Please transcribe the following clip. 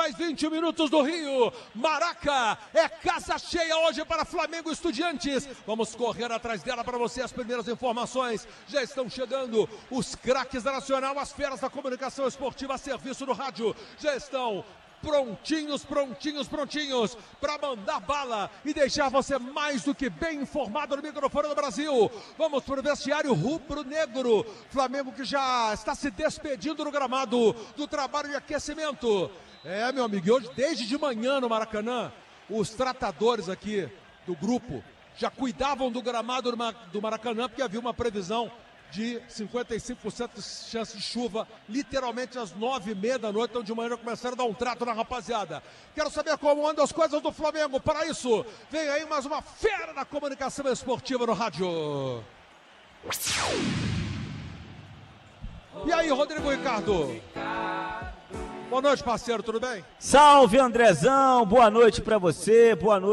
mais 20 minutos do Rio. Maraca é casa cheia hoje para Flamengo e Estudiantes. Vamos correr atrás dela para você as primeiras informações. Já estão chegando os craques da Nacional, as feras da comunicação esportiva a serviço do rádio. Já estão prontinhos para mandar bala e deixar você mais do que bem informado no microfone do Brasil. Vamos para o vestiário rubro-negro. Flamengo que já está se despedindo no gramado do trabalho de aquecimento. Meu amigo, e hoje desde de manhã no Maracanã, os tratadores aqui do grupo já cuidavam do gramado do Maracanã porque havia uma previsão de 55% de chance de chuva, literalmente às 9h30 da noite, então de manhã já começaram a dar um trato na rapaziada. Quero saber como andam as coisas do Flamengo. Para isso, vem aí mais uma fera da comunicação esportiva no rádio. E aí, Rodrigo Ricardo? Boa noite, parceiro, tudo bem? Salve, Andrezão, boa noite pra você, boa noite.